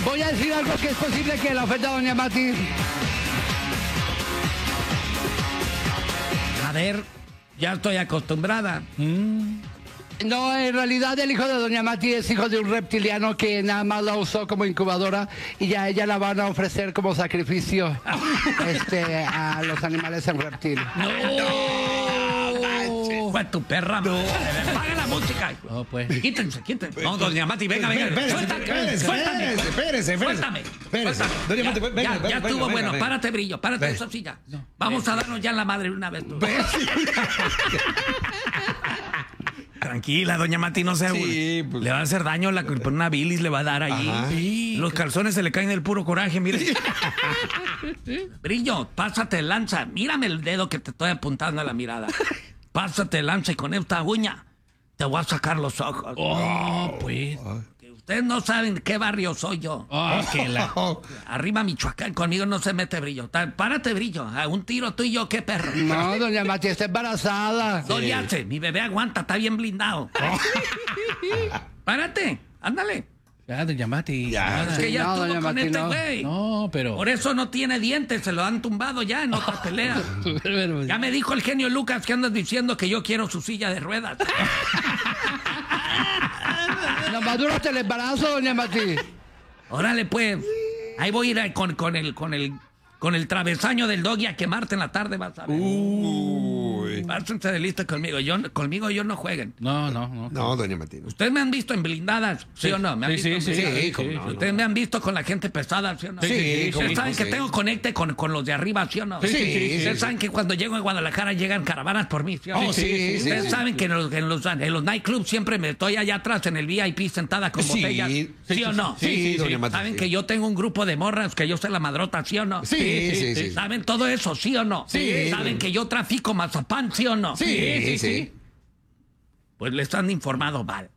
Voy a decir algo que es posible que la ofenda a doña Mati. A ver, ya estoy acostumbrada. No, en realidad el hijo de doña Mati es hijo de un reptiliano que nada más la usó como incubadora y ya ella la van a ofrecer como sacrificio a los animales en reptil. Fue tu perra. No. Paga la música. No, pues. Quítense. No, doña Mati, venga. Espérese. Suéltame. Doña Mati, venga. Ya estuvo bueno. Párate, Brillo. Párate esa silla. Vamos a darnos ya la madre una vez. Tranquila, doña Mati, no se pues. le va a hacer daño una bilis le va a dar ahí. Los calzones se le caen del puro coraje, mire. Brillo, pásate lanza. Mírame el dedo que te estoy apuntando a la mirada. Pásate lanza y con esta uña te voy a sacar los ojos. Pues. Que ustedes no saben qué barrio soy yo. Arriba Michoacán, conmigo no se mete Brillo. Párate, Brillo. A un tiro tú y yo, qué perro. No, doña Mati está embarazada. No le hace, mi bebé aguanta, está bien blindado. Párate, ándale. Ya, doña Mati. Es que ya No, estuvo doña con Mati, este no. güey. No, pero. Por eso no tiene dientes, se lo han tumbado ya en otra pelea. Ya me dijo el genio Lucas que andas diciendo que yo quiero su silla de ruedas. Nomás duraste el embarazo, doña Mati. Órale, pues. Ahí voy a ir con el travesaño del doggy a quemarte en la tarde, vas a ver. Pásense de lista conmigo. Conmigo no jueguen. No. No, doña Mati. Ustedes me han visto en blindadas, ¿sí o no? ¿Me han visto en blindadas? Sí, cómo no. Ustedes me han visto con la gente pesada, ¿sí o no? Sí, Ustedes saben que tengo conecte con los de arriba, ¿sí o no? Ustedes saben que cuando llego a Guadalajara llegan caravanas por mí, ¿sí o no? Ustedes saben que en los nightclubs siempre me estoy allá atrás en el VIP sentada con botellas, ¿sí o no? Sí, doña Mati. Saben que yo tengo un grupo de morras, que yo soy la madrota, ¿sí o no? Sí. ¿Saben todo eso, sí o no? ¿Saben que yo trafico mazapán, sí o no? Sí. Pues les han informado mal.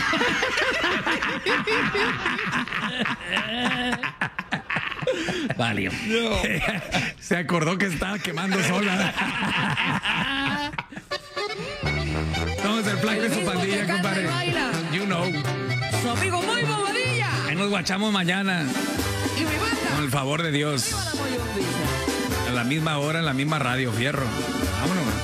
Vale. Se acordó que estaba quemando sola. Somos el Flaco y su pandilla, compadre. You know. Su amigo Muy Bobadilla. Ahí nos guachamos mañana. Y mi banda. Con el favor de Dios. Viva la Moyombilla. A la misma hora, en la misma radio, fierro. Vámonos.